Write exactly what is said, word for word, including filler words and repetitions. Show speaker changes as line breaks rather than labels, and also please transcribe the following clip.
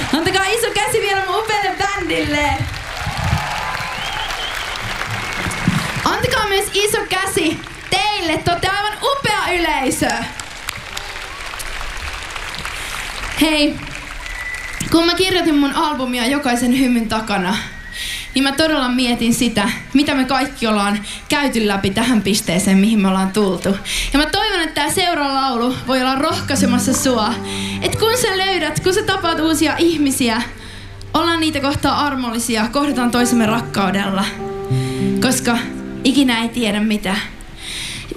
Antakaa iso käsi vielä mun upealle bändille. Antakaa myös iso käsi teille. Te ootte aivan upea yleisö. Hei, kun mä kirjoitin mun albumia Jokaisen hymyn takana, niin mä todella mietin sitä, mitä me kaikki ollaan käyty läpi tähän pisteeseen, mihin me ollaan tultu. Ja mä toivon, että tää seuraava laulu voi olla rohkaisemassa sua. Että kun sä löydät, kun sä tapaat uusia ihmisiä, ollaan niitä kohtaa armollisia, kohdataan toisemme rakkaudella. Koska ikinä ei tiedä, mitä